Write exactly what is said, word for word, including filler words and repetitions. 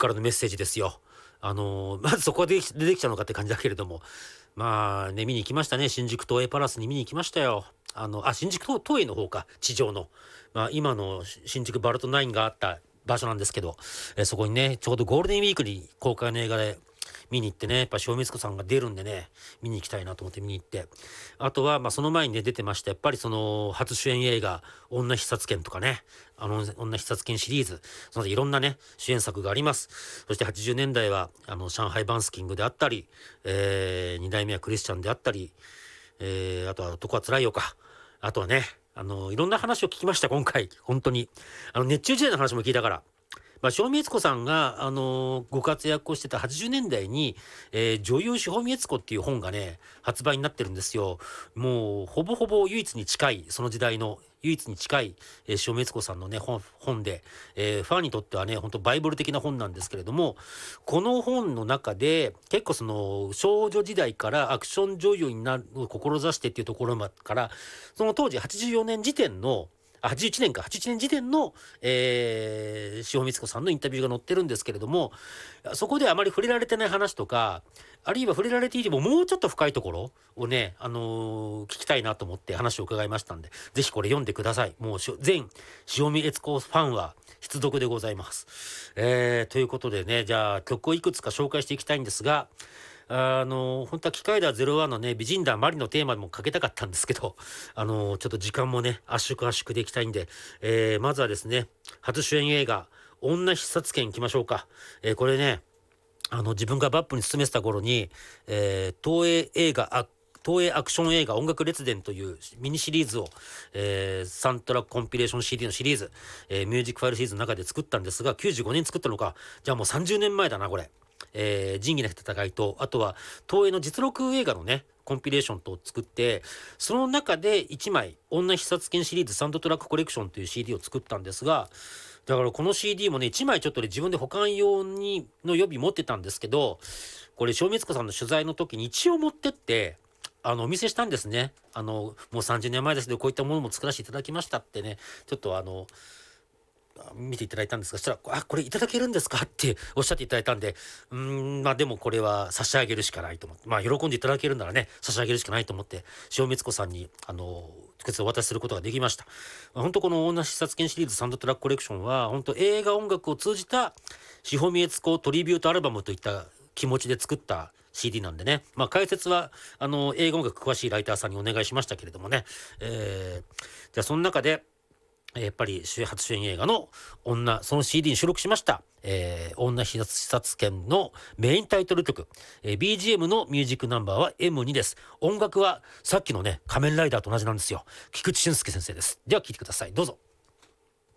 からのメッセージですよ。あのーまずそこで出てきたのかって感じだけれども、まあね、見に行きましたね。新宿東映パラスに見に行きましたよ。あのあ新宿東東映の方か、地上の、まあ、今の新宿バルトナインがあった場所なんですけど、えーそこにねちょうどゴールデンウィークに公開の映画で見に行ってね、やっぱ塩光子さんが出るんでね、見に行きたいなと思って見に行って、あとはまあその前にね出てました、やっぱりその初主演映画女必殺剣とかね、あの女必殺剣シリーズ、そのいろんなね主演作があります。そしてはちじゅうねんだいはあの上海バンスキングであったり、えー、に代目はクリスチャンであったり、えー、あとは男はつらいよか、あとはね、あのいろんな話を聞きました今回。本当にあの熱中時代の話も聞いたから、まあ、塩見悦子さんが、あのーご活躍をしてたはちじゅうねんだいに、えー女優塩見悦子っていう本がね発売になってるんですよ。もうほぼほぼ唯一に近い、その時代の唯一に近い、えー塩見悦子さんのね本本で、えーファンにとってはね本当バイブル的な本なんですけれども、この本の中で結構その少女時代からアクション女優になるを志してっていうところからその当時はちじゅうよねん時点のあはちじゅういちねんかはちじゅういちねん時点の、えー、塩見子さんのインタビューが載ってるんですけれども、そこであまり触れられてない話とか、あるいは触れられていてももうちょっと深いところをね、あのー聞きたいなと思って話を伺いましたんで、ぜひこれ読んでください。もうしょ全塩見悦子ファンは必読でございます。えー、ということでね、じゃあ曲をいくつか紹介していきたいんですが、あの本当は機械だゼロワンのね美人だマリのテーマでもかけたかったんですけど、あのちょっと時間もね圧縮圧縮でいきたいんで、えーまずはですね初主演映画女必殺剣いきましょうか。えーこれね、あの自分がバップに勤めてた頃に、えー東映映画あ東映アクション映画音楽列伝というミニシリーズを、えーサントラコンピレーション シーディー のシリーズ、えーミュージックファイルシリーズの中で作ったんですが、きゅうじゅうごねん作ったのか。じゃあもうさんじゅうねんまえだなこれ。えー仁義なき戦いと、あとは東映の実録映画のねコンピレーションと作って、その中でいちまい女必殺剣シリーズサウンドトラックコレクションという シーディー を作ったんですが、だからこの シーディー もねいちまいちょっとね自分で保管用にの予備持ってたんですけど、これ塩光子さんの取材の時に一応持ってってあのお見せしたんですね。あのもうさんじゅうねんまえですけどこういったものも作らせていただきましたってね、ちょっとあの見ていただいたんですが、そしたら「あこれいただけるんですか?」っておっしゃっていただいたんで、うーんまあでもこれは差し上げるしかないと思って、まあ喜んでいただけるならね差し上げるしかないと思って塩光子さんにあの直接お渡しすることができました。本当この女必殺剣シリーズサウンドトラックコレクションは本当映画音楽を通じた塩見悦子トリビュートアルバムといった気持ちで作った シーディー なんでね、まあ解説はあの映画音楽詳しいライターさんにお願いしましたけれどもね、えー、じゃあその中でやっぱり初主演映画の女、その シーディー に収録しました、えー、女必殺剣のメインタイトル曲、えー、ビージーエム のミュージックナンバーは エムツー です。音楽はさっきのね仮面ライダーと同じなんですよ。菊池俊介先生です。では聴いてください、どうぞ。